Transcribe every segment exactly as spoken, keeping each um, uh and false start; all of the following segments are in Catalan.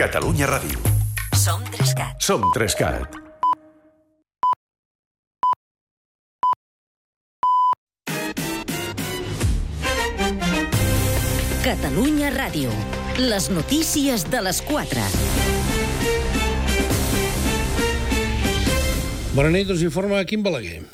Catalunya Ràdio. Som Trescat. Som Trescat. Catalunya Ràdio. Les notícies de les quatre. Bona nit, us informa Quim Balaguer.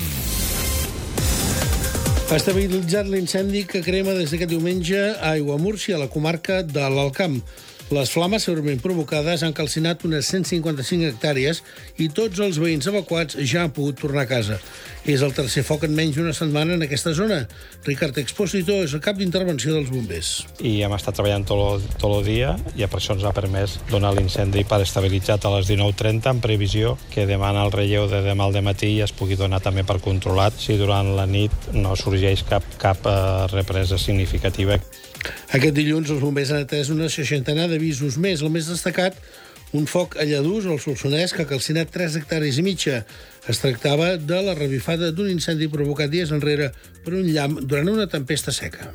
Ha estabilitzat l'incendi que crema des d'aquest diumenge a Aiguamúrcia, a la comarca de l'Alt Camp. Les flames segurament provocades han calcinat unes cent cinquanta-cinc hectàrees i tots els veïns evacuats ja han pogut tornar a casa. És el tercer foc en menys d'una setmana en aquesta zona. Ricard Expósito és el cap d'intervenció dels bombers. I hem estat treballant tot, tot el dia i per això ens ha permès donar l'incendi per estabilitzat a les dinou trenta en previsió que demà el relleu de demà al dematí es pugui donar també per controlat si durant la nit no sorgeix cap, cap uh, represa significativa. Aquest dilluns els bombers han atès una seixantena d'avisos més. El més destacat, un foc a Lladús, al Solsonès, que ha calcinat tres hectàrees i mitja. Es tractava de la revifada d'un incendi provocat dies enrere per un llamp durant una tempesta seca.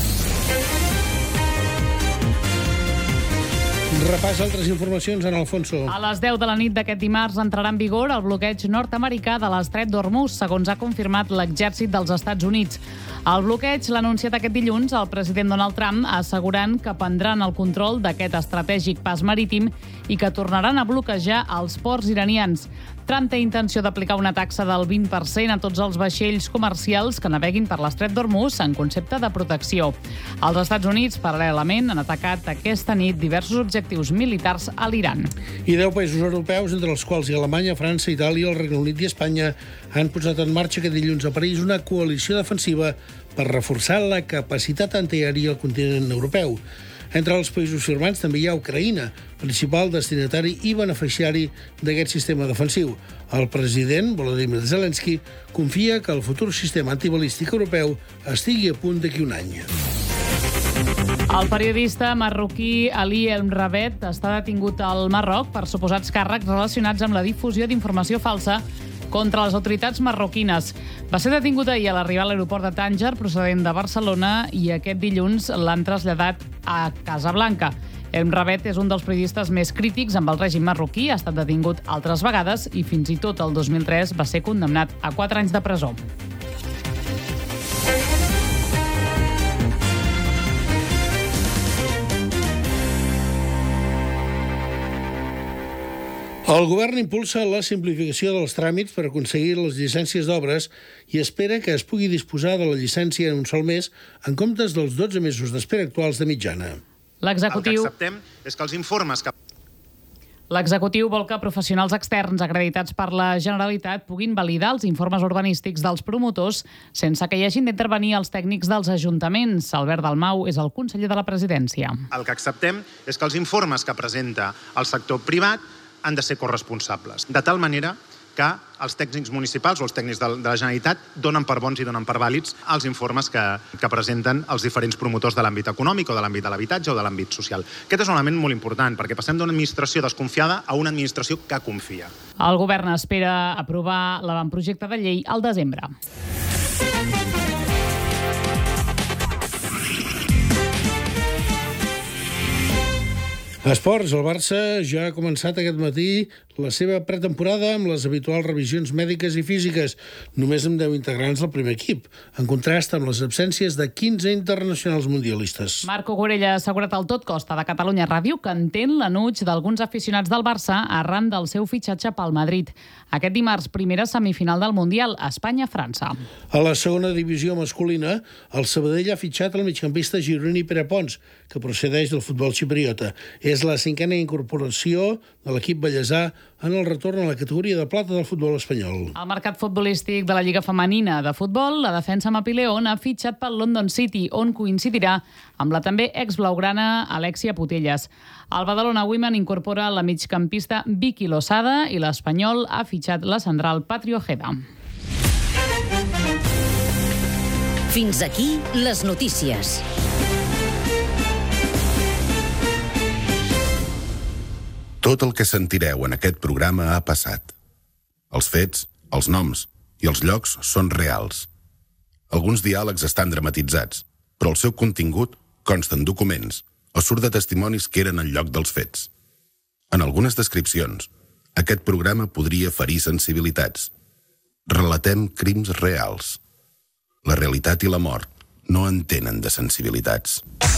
Repàs altres informacions en Alfonso. A les deu de la nit d'aquest dimarts entrarà en vigor el bloqueig nord-americà de l'estret d'Hormuz, segons ha confirmat l'exèrcit dels Estats Units. El bloqueig l'ha anunciat aquest dilluns el president Donald Trump, assegurant que prendran el control d'aquest estratègic pas marítim i que tornaran a bloquejar els ports iranians. Trump té intenció d'aplicar una taxa del vint per cent a tots els vaixells comercials que naveguin per l'estret d'Hormuz en concepte de protecció. Els Estats Units, paral·lelament, han atacat aquesta nit diversos objectius militars a l'Iran. I deu països europeus, entre els quals Alemanya, França, Itàlia, el Regne Unit i Espanya, han posat en marxa aquest dilluns a París una coalició defensiva per reforçar la capacitat antiaèria al continent europeu. Entre els països firmants també hi ha Ucraïna, principal destinatari i beneficiari d'aquest sistema defensiu. El president, Volodymyr Zelensky, confia que el futur sistema antibalístic europeu estigui a punt d'aquí un any. El periodista marroquí Ali El Mrabet està detingut al Marroc per suposats càrrecs relacionats amb la difusió d'informació falsa contra les autoritats marroquines. Va ser detingut ahir a l'arribar a l'aeroport de Tànger, procedent de Barcelona, i aquest dilluns l'han traslladat a Casablanca. El Mrabet és un dels periodistes més crítics amb el règim marroquí, ha estat detingut altres vegades i fins i tot el dos mil tres va ser condemnat a quatre anys de presó. El govern impulsa la simplificació dels tràmits per aconseguir les llicències d'obres i espera que es pugui disposar de la llicència en un sol mes en comptes dels dotze mesos d'espera actuals de mitjana. L'executiu... El que acceptem és que els informes que... L'executiu vol que professionals externs acreditats per la Generalitat puguin validar els informes urbanístics dels promotors sense que hi hagin d'intervenir els tècnics dels ajuntaments. Albert Dalmau és el conseller de la Presidència. El que acceptem és que els informes que presenta el sector privat han de ser corresponsables, de tal manera que els tècnics municipals o els tècnics de la Generalitat donen per bons i donen per vàlids els informes que, que presenten els diferents promotors de l'àmbit econòmic o de l'àmbit de l'habitatge o de l'àmbit social. Aquest és un element molt important, perquè passem d'una administració desconfiada a una administració que confia. El govern espera aprovar l'avantprojecte de llei al desembre. Esports, el Barça ja ha començat aquest matí la seva pretemporada amb les habituals revisions mèdiques i físiques, només amb deu integrants del primer equip, en contrast amb les absències de quinze internacionals mundialistes. Marco Corella ha assegurat al Tot Costa de Catalunya Ràdio que entén l'enuig d'alguns aficionats del Barça arran del seu fitxatge pel Madrid. Aquest dimarts, primera semifinal del Mundial, Espanya-França. A la segona divisió masculina, el Sabadell ha fitxat el migcampista gironí Pere Pons, que procedeix del futbol xipriota. És la cinquena incorporació de l'equip ballesà en el retorn a la categoria de plata del futbol espanyol. Al mercat futbolístic de la Lliga Femenina de Futbol, la defensa Mapileón ha fitxat pel London City, on coincidirà amb la també ex-blaugrana Alexia Putelles. El Badalona Women incorpora la migcampista Vicky Losada i l'Espanyol ha fitxat la central Patri Ojeda. Fins aquí les notícies. Tot el que sentireu en aquest programa ha passat. Els fets, els noms i els llocs són reals. Alguns diàlegs estan dramatitzats, però el seu contingut consta en documents o surt de testimonis que eren al lloc dels fets. En algunes descripcions, aquest programa podria ferir sensibilitats. Relatem crims reals. La realitat i la mort no entenen de sensibilitats.